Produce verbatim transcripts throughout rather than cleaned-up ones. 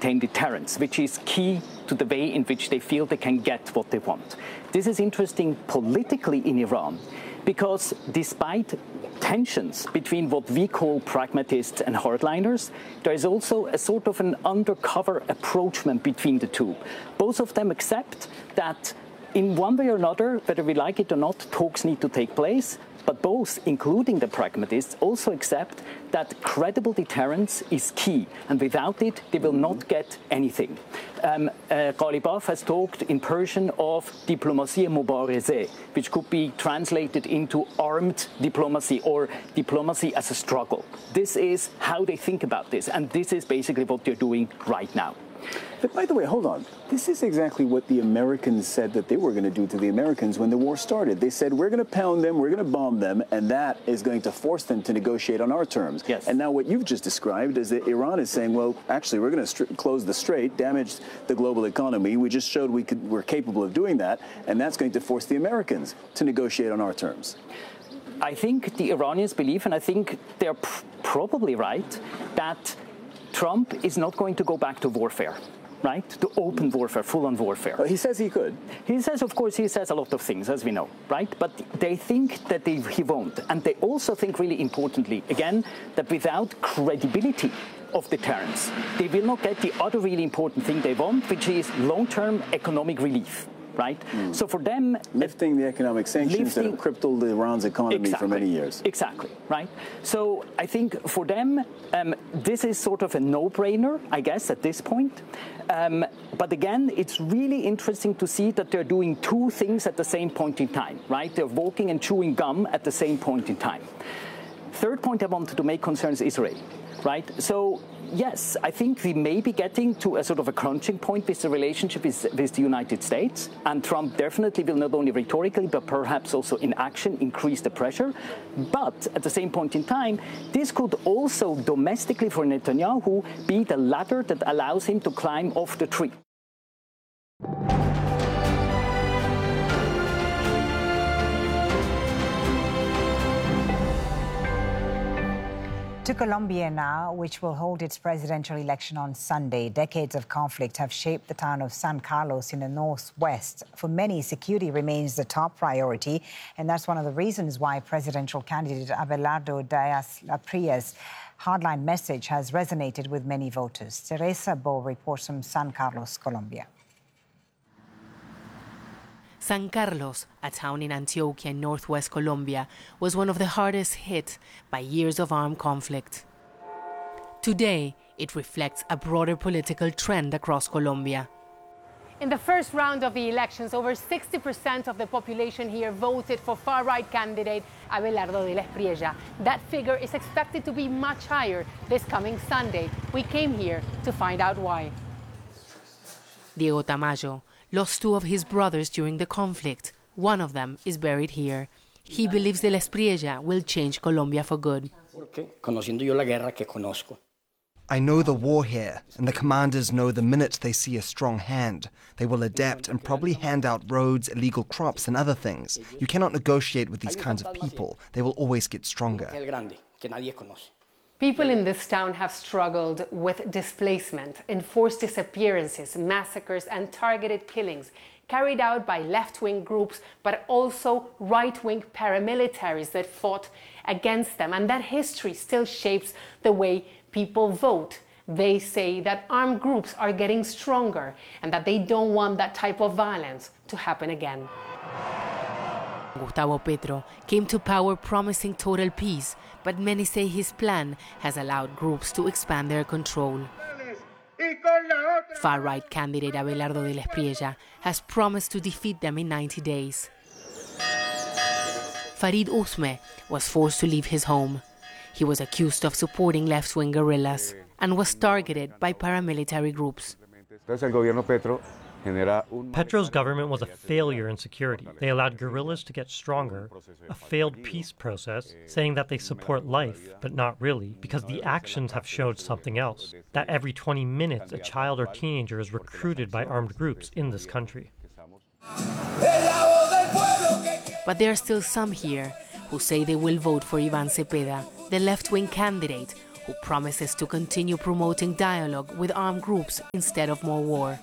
maintain deterrence, which is key to the way in which they feel they can get what they want. This is interesting politically in Iran, because despite tensions between what we call pragmatists and hardliners, there is also a sort of an undercover approachment between the two. Both of them accept that in one way or another, whether we like it or not, talks need to take place. But both, including the pragmatists, also accept that credible deterrence is key, and without it, they will not get anything. Um, uh, Ghalibaf has talked in Persian of diplomatie mubarizeh, which could be translated into armed diplomacy or diplomacy as a struggle. This is how they think about this, and this is basically what they're doing right now. But by the way, hold on. This is exactly what the Americans said that they were going to do to the Americans when the war started. They said, we're going to pound them, we're going to bomb them, and that is going to force them to negotiate on our terms. Yes. And now what you've just described is that Iran is saying, well, actually, we're going to close the strait, damage the global economy. We just showed we could, we're capable of doing that, and that's going to force the Americans to negotiate on our terms. I think the Iranians believe, and I think they're pr- probably right, that Trump is not going to go back to warfare. Right? To open warfare, full-on warfare. Well, he says he could. He says, of course, he says a lot of things, as we know, right? But they think that they, he won't. And they also think, really importantly, again, that without credibility of deterrence, they will not get the other really important thing they want, which is long-term economic relief. Right? Mm. So for them... Lifting the economic sanctions lifting, that have crippled Iran's economy exactly, for many years. Exactly, right? So I think for them, um, this is sort of a no-brainer, I guess, at this point. Um, but again, it's really interesting to see that they're doing two things at the same point in time, right? They're walking and chewing gum at the same point in time. Third point I wanted to make concerns Israel, right? So yes, I think we may be getting to a sort of a crunching point with the relationship with, with the United States, and Trump definitely will not only rhetorically, but perhaps also in action increase the pressure. But at the same point in time, this could also domestically for Netanyahu be the ladder that allows him to climb off the tree. To Colombia now, which will hold its presidential election on Sunday. Decades of conflict have shaped the town of San Carlos in the northwest. For many, security remains the top priority, and that's one of the reasons why presidential candidate Abelardo Diaz-Lapria's hardline message has resonated with many voters. Teresa Bo reports from San Carlos, Colombia. San Carlos, a town in Antioquia in northwest Colombia, was one of the hardest hit by years of armed conflict. Today, it reflects a broader political trend across Colombia. In the first round of the elections, over sixty percent of the population here voted for far-right candidate Abelardo de la Espriella. That figure is expected to be much higher this coming Sunday. We came here to find out why. Diego Tamayo lost two of his brothers during the conflict. One of them is buried here. He believes de la Espriella will change Colombia for good. I know the war here, and the commanders know the minute they see a strong hand, they will adapt and probably hand out roads, illegal crops, and other things. You cannot negotiate with these kinds of people. They will always get stronger. People in this town have struggled with displacement, enforced disappearances, massacres, and targeted killings carried out by left-wing groups, but also right-wing paramilitaries that fought against them. And that history still shapes the way people vote. They say that armed groups are getting stronger and that they don't want that type of violence to happen again. Gustavo Petro came to power promising total peace, but many say his plan has allowed groups to expand their control. Far-right candidate Abelardo de la Espriella has promised to defeat them in ninety days. Farid Usme was forced to leave his home. He was accused of supporting left-wing guerrillas and was targeted by paramilitary groups. Petro's government was a failure in security. They allowed guerrillas to get stronger, a failed peace process, saying that they support life, but not really, because the actions have showed something else, that every twenty minutes a child or teenager is recruited by armed groups in this country. But there are still some here who say they will vote for Iván Cepeda, the left-wing candidate, who promises to continue promoting dialogue with armed groups instead of more war.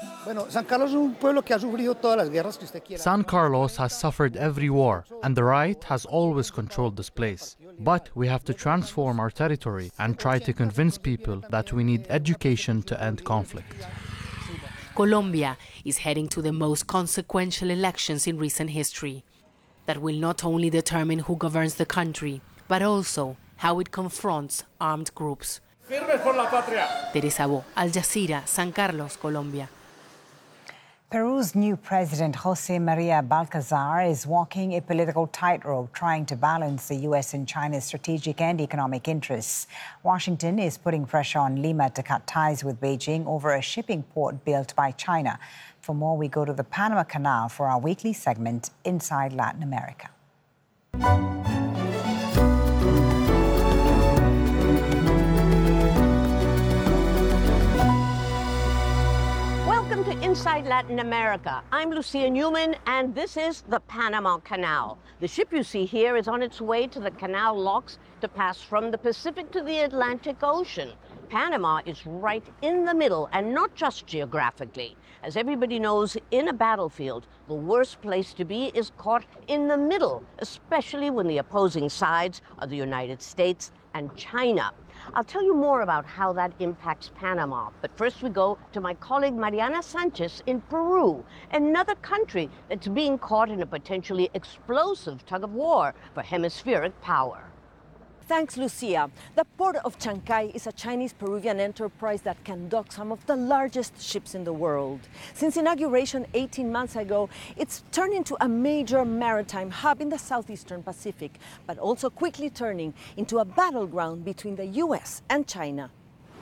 San Carlos has suffered every war, and the right has always controlled this place. But we have to transform our territory and try to convince people that we need education to end conflict. Colombia is heading to the most consequential elections in recent history that will not only determine who governs the country, but also how it confronts armed groups. Teresa Bo, Al Jazeera, San Carlos, Colombia. Peru's new president, Jose Maria Balcazar, is walking a political tightrope, trying to balance the U S and China's strategic and economic interests. Washington is putting pressure on Lima to cut ties with Beijing over a shipping port built by China. For more, we go to the Panama Canal for our weekly segment, Inside Latin America. Welcome to Inside Latin America. I'm Lucia Newman, and this is the Panama Canal. The ship you see here is on its way to the canal locks to pass from the Pacific to the Atlantic Ocean. Panama is right in the middle, and not just geographically. As everybody knows, in a battlefield, the worst place to be is caught in the middle, especially when the opposing sides are the United States and China. I'll tell you more about how that impacts Panama, but first we go to my colleague Mariana Sanchez in Peru, another country that's being caught in a potentially explosive tug-of-war for hemispheric power. Thanks, Lucia. The port of Chancay is a Chinese-Peruvian enterprise that can dock some of the largest ships in the world. Since inauguration eighteen months ago, it's turned into a major maritime hub in the southeastern Pacific, but also quickly turning into a battleground between the U S and China.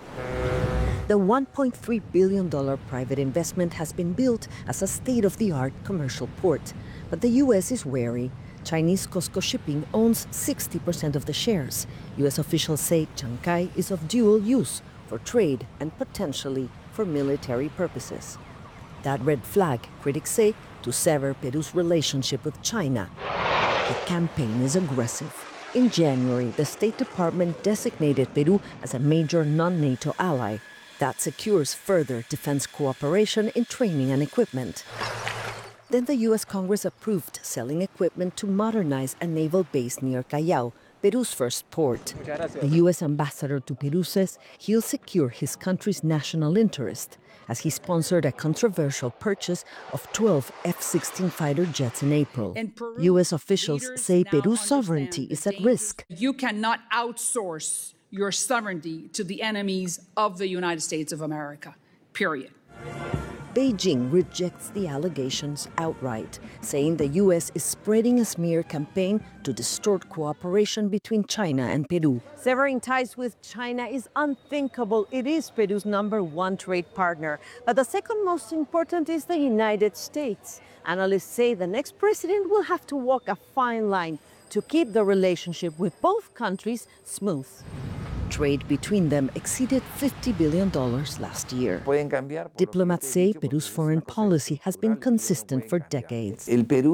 The one point three billion dollars private investment has been built as a state-of-the-art commercial port, but the U S is wary. Chinese COSCO Shipping owns sixty percent of the shares. U S officials say Chancay is of dual use for trade and potentially for military purposes. That red flag, critics say, to sever Peru's relationship with China. The campaign is aggressive. In January, the State Department designated Peru as a major non-NATO ally. That secures further defense cooperation in training and equipment. Then the U S Congress approved selling equipment to modernize a naval base near Callao, Peru's first port. The U S ambassador to Peru says he'll secure his country's national interest, as he sponsored a controversial purchase of twelve F sixteen fighter jets in April. In Peru, U S officials say Peru's sovereignty is at risk. You cannot outsource your sovereignty to the enemies of the United States of America, period. Beijing rejects the allegations outright, saying the U S is spreading a smear campaign to distort cooperation between China and Peru. Severing ties with China is unthinkable. It is Peru's number one trade partner. But the second most important is the United States. Analysts say the next president will have to walk a fine line to keep the relationship with both countries smooth. Trade between them exceeded fifty billion dollars last year. Diplomats say Peru's foreign policy has been consistent for decades.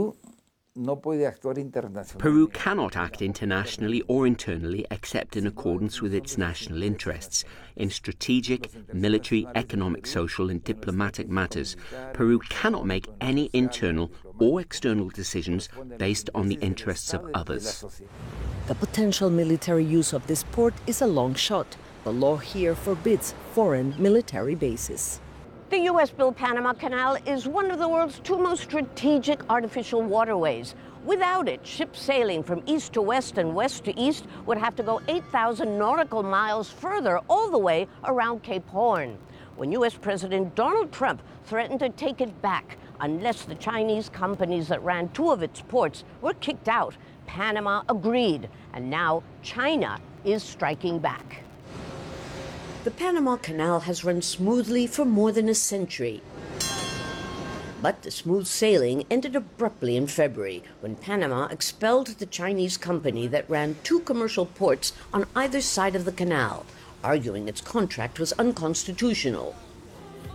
Peru cannot act internationally or internally except in accordance with its national interests. In strategic, military, economic, social and diplomatic matters, Peru cannot make any internal or external decisions based on the interests of others. The potential military use of this port is a long shot. The law here forbids foreign military bases. The U S-built Panama Canal is one of the world's two most strategic artificial waterways. Without it, ships sailing from east to west and west to east would have to go eight thousand nautical miles further, all the way around Cape Horn. When U S President Donald Trump threatened to take it back unless the Chinese companies that ran two of its ports were kicked out, Panama agreed, and now China is striking back. The Panama Canal has run smoothly for more than a century. But the smooth sailing ended abruptly in February when Panama expelled the Chinese company that ran two commercial ports on either side of the canal, arguing its contract was unconstitutional.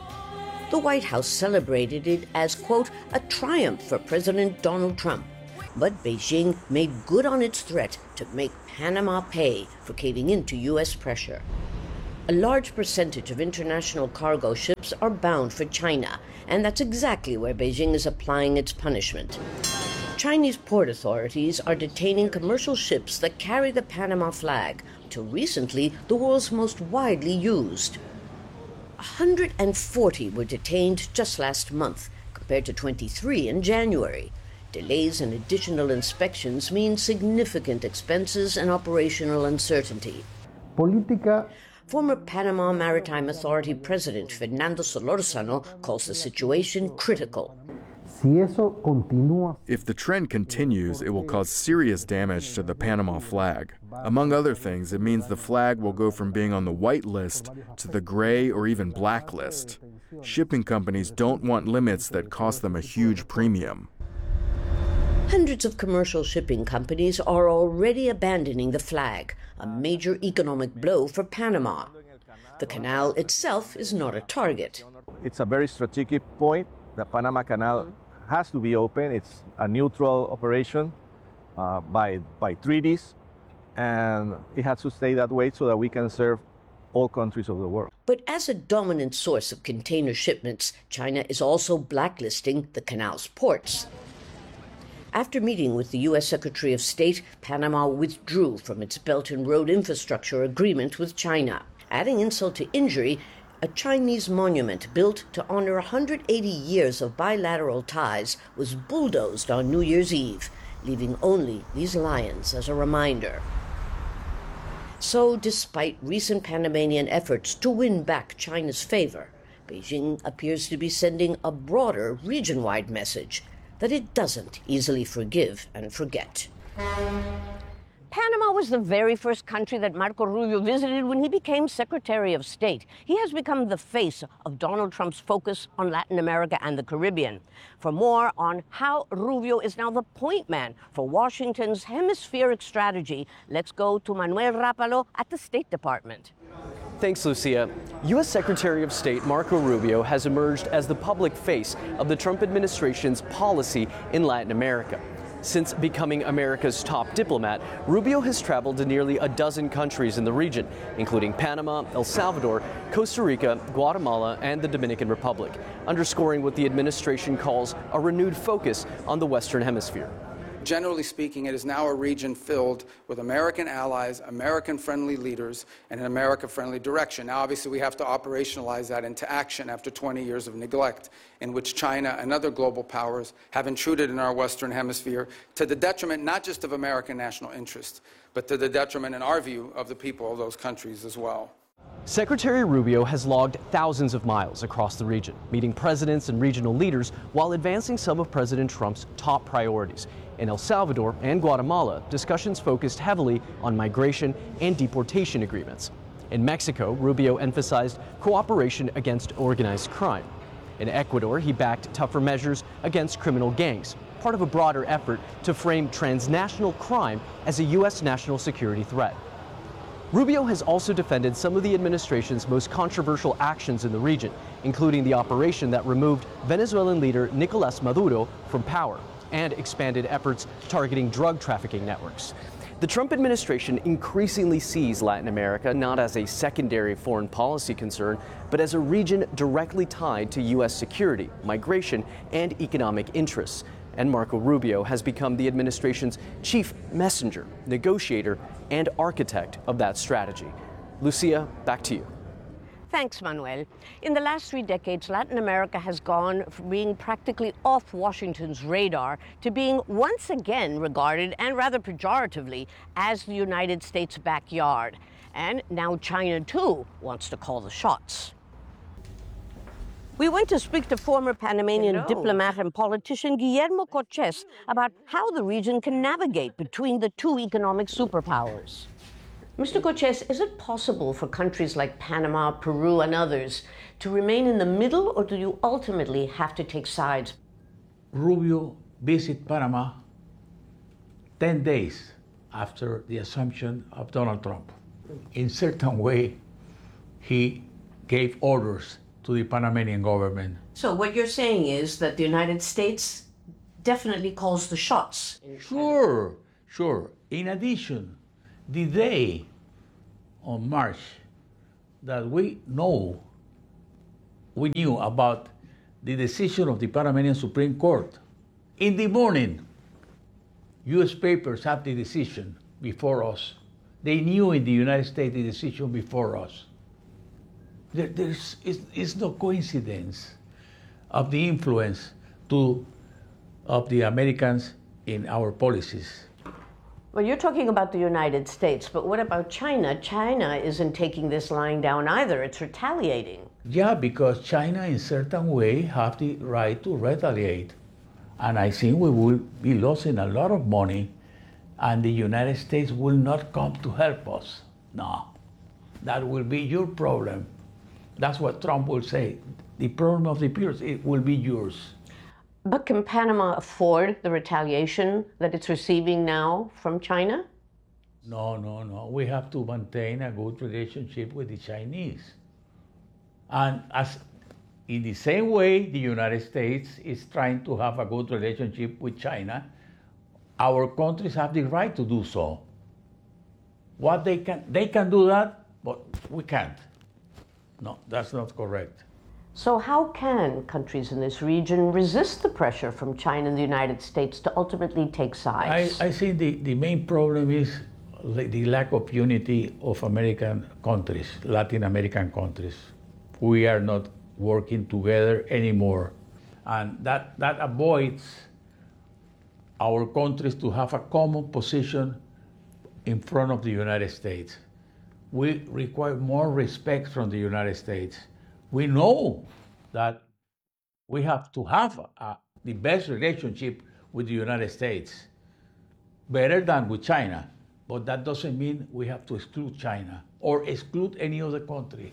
The White House celebrated it as, quote, a triumph for President Donald Trump. But Beijing made good on its threat to make Panama pay for caving into U S pressure. A large percentage of international cargo ships are bound for China, and that's exactly where Beijing is applying its punishment. Chinese port authorities are detaining commercial ships that carry the Panama flag, till recently the world's most widely used. one hundred forty were detained just last month, compared to twenty-three in January. Delays and additional inspections mean significant expenses and operational uncertainty. Política. Former Panama Maritime Authority President Fernando Solórzano calls the situation critical. If the trend continues, it will cause serious damage to the Panama flag. Among other things, it means the flag will go from being on the white list to the gray or even black list. Shipping companies don't want limits that cost them a huge premium. Hundreds of commercial shipping companies are already abandoning the flag, a major economic blow for Panama. The canal itself is not a target. It's a very strategic point. The Panama Canal has to be open. It's a neutral operation uh, by, by treaties, and it has to stay that way so that we can serve all countries of the world. But as a dominant source of container shipments, China is also blacklisting the canal's ports. After meeting with the U S Secretary of State, Panama withdrew from its Belt and Road Infrastructure Agreement with China. Adding insult to injury, a Chinese monument built to honor one hundred eighty years of bilateral ties was bulldozed on New Year's Eve, leaving only these lions as a reminder. So, despite recent Panamanian efforts to win back China's favor, Beijing appears to be sending a broader region-wide message that it doesn't easily forgive and forget. Panama was the very first country that Marco Rubio visited when he became Secretary of State. He has become the face of Donald Trump's focus on Latin America and the Caribbean. For more on how Rubio is now the point man for Washington's hemispheric strategy, let's go to Manuel Rapalo at the State Department. Thanks, Lucia. U S Secretary of State Marco Rubio has emerged as the public face of the Trump administration's policy in Latin America. Since becoming America's top diplomat, Rubio has traveled to nearly a dozen countries in the region, including Panama, El Salvador, Costa Rica, Guatemala, and the Dominican Republic, underscoring what the administration calls a renewed focus on the Western Hemisphere. Generally speaking, it is now a region filled with American allies, American-friendly leaders, and an America-friendly direction. Now, obviously, we have to operationalize that into action after twenty years of neglect, in which China and other global powers have intruded in our Western Hemisphere to the detriment not just of American national interest, but to the detriment, in our view, of the people of those countries as well. Secretary Rubio has logged thousands of miles across the region, meeting presidents and regional leaders while advancing some of President Trump's top priorities. In El Salvador and Guatemala, discussions focused heavily on migration and deportation agreements. In Mexico, Rubio emphasized cooperation against organized crime. In Ecuador, he backed tougher measures against criminal gangs, part of a broader effort to frame transnational crime as a U S national security threat. Rubio has also defended some of the administration's most controversial actions in the region, including the operation that removed Venezuelan leader Nicolás Maduro from power and expanded efforts targeting drug trafficking networks. The Trump administration increasingly sees Latin America not as a secondary foreign policy concern, but as a region directly tied to U S security, migration, and economic interests. And Marco Rubio has become the administration's chief messenger, negotiator, and architect of that strategy. Lucia, back to you. Thanks, Manuel. In the last three decades, Latin America has gone from being practically off Washington's radar to being once again regarded, and rather pejoratively, as the United States' backyard. And now China, too, wants to call the shots. We went to speak to former Panamanian Hello. diplomat and politician Guillermo Cortés about how the region can navigate between the two economic superpowers. Mister Cortés, is it possible for countries like Panama, Peru, and others to remain in the middle, or do you ultimately have to take sides? Rubio visited Panama ten days after the assumption of Donald Trump. In certain way, he gave orders to the Panamanian government. So what you're saying is that the United States definitely calls the shots. Sure, sure. In addition, the day on March that we know, we knew about the decision of the Panamanian Supreme Court, in the morning, U S papers have the decision before us. They knew in the United States the decision before us. There, there's it's, it's no coincidence of the influence to, of the Americans in our policies. Well, you're talking about the United States, but what about China? China isn't taking this lying down either. It's retaliating. Yeah, because China in certain way have the right to retaliate. And I think we will be losing a lot of money and the United States will not come to help us. No, that will be your problem. That's what Trump will say. The problem of the peers, it will be yours. But can Panama afford the retaliation that it's receiving now from China? No, no, no. We have to maintain a good relationship with the Chinese. And as in the same way the United States is trying to have a good relationship with China, our countries have the right to do so. What they can, they can do that, but we can't. No, that's not correct. So how can countries in this region resist the pressure from China and the United States to ultimately take sides? I, I think the, the main problem is the lack of unity of American countries, Latin American countries. We are not working together anymore. And that, that avoids our countries to have a common position in front of the United States. We require more respect from the United States. We know that we have to have uh, the best relationship with the United States, better than with China, but that doesn't mean we have to exclude China or exclude any other country.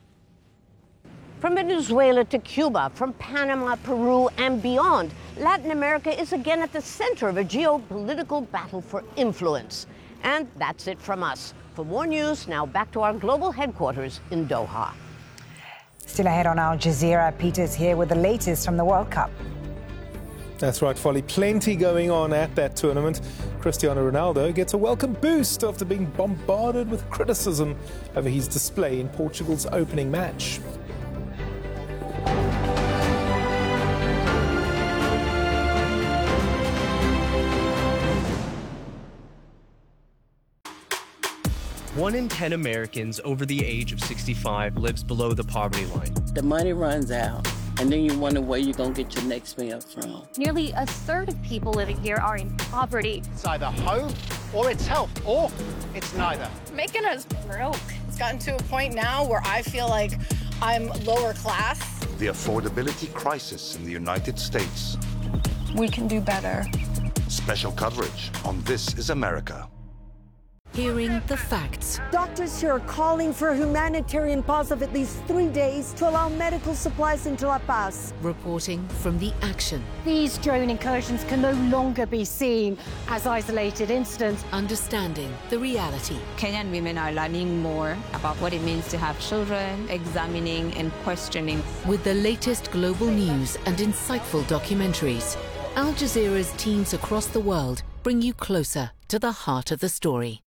From Venezuela to Cuba, from Panama, Peru, and beyond, Latin America is again at the center of a geopolitical battle for influence. And that's it from us. For more news, now back to our global headquarters in Doha. Still ahead on Al Jazeera, Peter's here with the latest from the World Cup. That's right, Folly. Plenty going on at that tournament. Cristiano Ronaldo gets a welcome boost after being bombarded with criticism over his display in Portugal's opening match. One in ten Americans over the age of sixty-five lives below the poverty line. The money runs out, and then you wonder where you're going to get your next meal from. Nearly a third of people living here are in poverty. It's either home, or it's health, or it's neither. Making us broke. It's gotten to a point now where I feel like I'm lower class. The affordability crisis in the United States. We can do better. Special coverage on This Is America. Hearing the facts. Doctors here are calling for a humanitarian pause of at least three days to allow medical supplies into La Paz. Reporting from the action. These drone incursions can no longer be seen as isolated incidents. Understanding the reality. Kenyan women are learning more about what it means to have children, examining and questioning. With the latest global news and insightful documentaries, Al Jazeera's teams across the world bring you closer to the heart of the story.